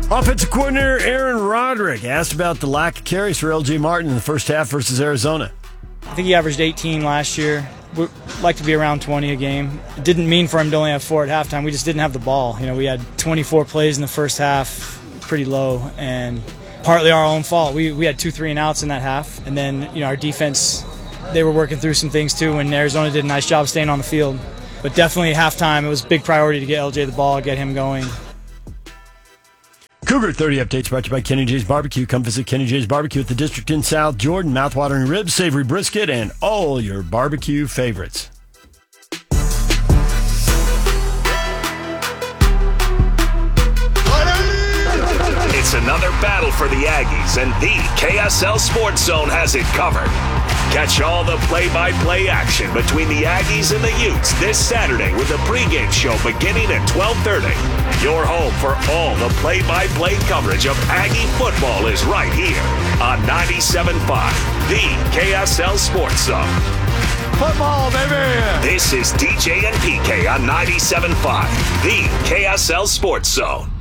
Offensive coordinator Aaron Roderick asked about the lack of carries for L.J. Martin in the first half versus Arizona. I think he averaged 18 last year. We'd like to be around 20 a game. It didn't mean for him to only have 4 at halftime. We just didn't have the ball. We had 24 plays in the first half, pretty low, and partly our own fault. We had 2 3-and-outs in that half, and then our defense, they were working through some things too, and Arizona did a nice job staying on the field. But definitely at halftime, it was a big priority to get LJ the ball, get him going. Cougar 30 updates brought to you by Kenny J's Barbecue. Come visit Kenny J's Barbecue at the District in South Jordan. Mouthwatering ribs, savory brisket, and all your barbecue favorites. It's another battle for the Aggies, and the KSL Sports Zone has it covered. Catch all the play-by-play action between the Aggies and the Utes this Saturday with a pregame show beginning at 12:30. Your home for all the play-by-play coverage of Aggie football is right here on 97.5, the KSL Sports Zone. Football, baby! This is DJ and PK on 97.5, the KSL Sports Zone.